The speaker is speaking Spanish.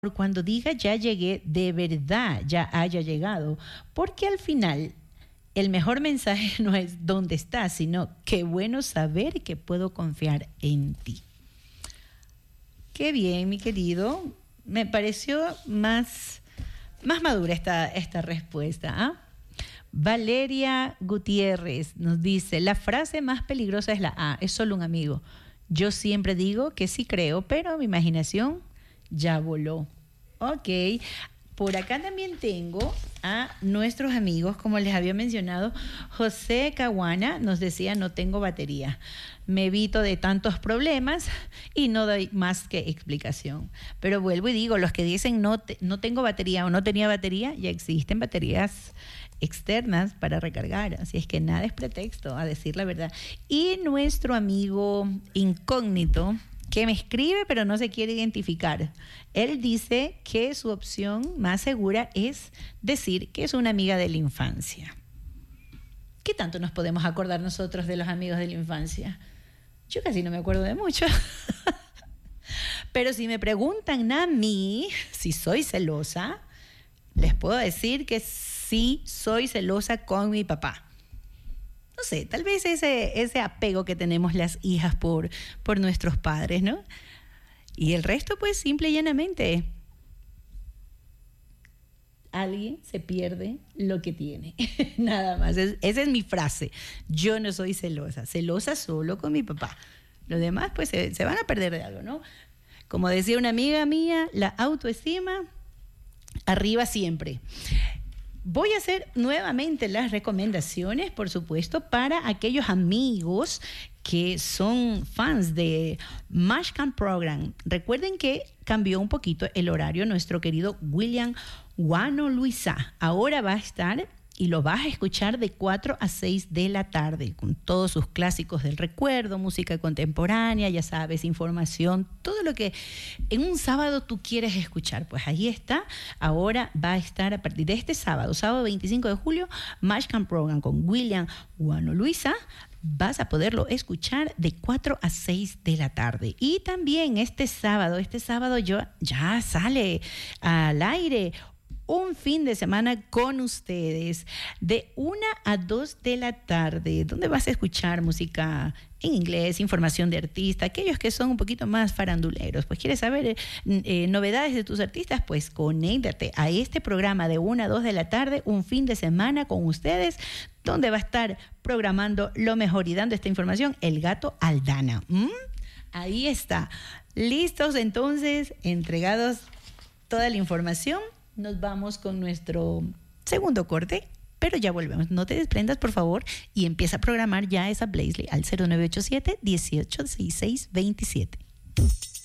cuando diga ya llegué, de verdad ya haya llegado, porque al final el mejor mensaje no es dónde estás, sino qué bueno saber que puedo confiar en ti. Qué bien, mi querido. Me pareció más madura esta respuesta. ¿Ah? Valeria Gutiérrez nos dice, la frase más peligrosa es la A, es solo un amigo. Yo siempre digo que sí creo, pero mi imaginación ya voló. Ok. Por acá también tengo a nuestros amigos, como les había mencionado, José Caguana nos decía, no tengo batería. Me evito de tantos problemas y no doy más que explicación. Pero vuelvo y digo, los que dicen no tengo batería o no tenía batería, ya existen baterías externas para recargar. Así es que nada es pretexto, a decir la verdad. Y nuestro amigo incógnito, que me escribe pero no se quiere identificar. Él dice que su opción más segura es decir que es una amiga de la infancia. ¿Qué tanto nos podemos acordar nosotros de los amigos de la infancia? Yo casi no me acuerdo de mucho. Pero si me preguntan a mí si soy celosa, les puedo decir que sí soy celosa con mi papá. No sé, tal vez ese apego que tenemos las hijas por nuestros padres, ¿no? Y el resto, pues, simple y llanamente, alguien se pierde lo que tiene. Nada más. Esa es mi frase. Yo no soy celosa. Celosa solo con mi papá. Los demás, pues, se van a perder de algo, ¿no? Como decía una amiga mía, la autoestima, arriba siempre. Voy a hacer nuevamente las recomendaciones, por supuesto, para aquellos amigos que son fans de Mash Camp Program. Recuerden que cambió un poquito el horario nuestro querido William Guano Luisa. Ahora va a estar y lo vas a escuchar de 4 a 6 de la tarde, con todos sus clásicos del recuerdo, música contemporánea, ya sabes, información, todo lo que en un sábado tú quieres escuchar. Pues ahí está. Ahora va a estar a partir de este sábado 25 de julio, Mash Camp Program con William Guano Luisa. Vas a poderlo escuchar de 4 a 6 de la tarde. Y también este sábado ya sale al aire un fin de semana con ustedes de 1 a 2 de la tarde, donde vas a escuchar música en inglés, información de artista, aquellos que son un poquito más faranduleros. Pues quieres saber novedades de tus artistas, pues conéctate a este programa de 1 a 2 de la tarde, un fin de semana con ustedes, donde va a estar programando lo mejor y dando esta información el gato Aldana. Ahí está. Listos entonces, entregados toda la información. Nos vamos con nuestro segundo corte, pero ya volvemos. No te desprendas, por favor, y empieza a programar ya esa Blaisley al 0987 186627.